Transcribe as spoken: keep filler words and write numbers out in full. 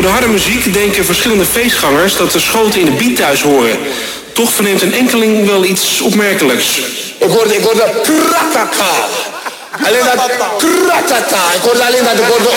de harde muziek denken verschillende feestgangers dat de schoten in de beat thuis horen. Toch verneemt een enkeling wel iets opmerkelijks. Ik hoorde, ik hoorde kratata. Alleen dat kratata. Ik hoorde alleen dat, ik hoorde